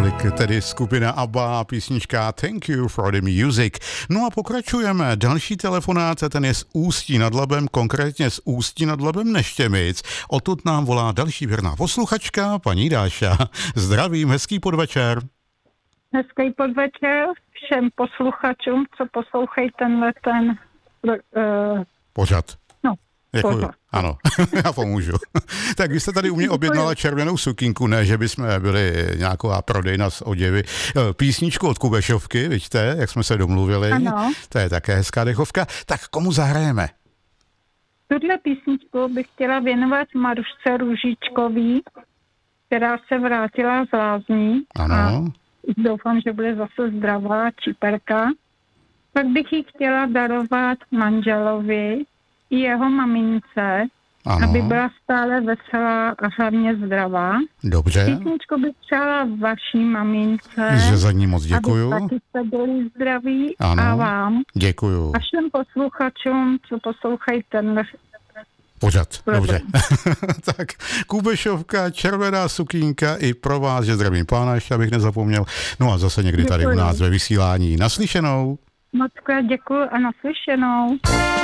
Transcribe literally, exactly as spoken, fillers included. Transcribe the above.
Tolik tedy skupina ABBA, písnička Thank You for the Music. No a pokračujeme. Další telefonát, ten je z Ústí nad Labem, konkrétně z Ústí nad Labem Neštěmic. Odtud nám volá další věrná posluchačka, paní Dáša. Zdravím, hezký podvečer. Hezký podvečer všem posluchačům, co poslouchají tenhle ten... Uh, Pořad. No, Děkuju. pořad. Ano, já pomůžu. Tak vy jste tady u mě objednala červenou sukínku, ne, že bychom byli nějaká prodejna z oděvy. Písničku od Kubešovky, vidíte, jak jsme se domluvili. Ano. To je také hezká dechovka. Tak komu zahrajeme? Tuhle písničku bych chtěla věnovat Marušce Růžičkový, která se vrátila z lázní. Ano. A doufám, že bude zase zdravá, čiperka. Pak bych ji chtěla darovat manželovi i jeho mamince, Ano. aby byla stále veselá a hlavně zdravá. Dobře. Písničku bych přála vaší mamince, Že za ní moc děkuju. aby taky jste byli zdraví. Ano. A vám. Děkuju. A všem posluchačům, co poslouchají tenhle Pořad, Program. dobře. Tak, Kubešovka, červená sukínka i pro vás, že zdravím pána, ještě abych nezapomněl. No a zase někdy tady u Děkuji. nás ve vysílání. Naslyšenou. Moc krát děkuji a naslyšenou.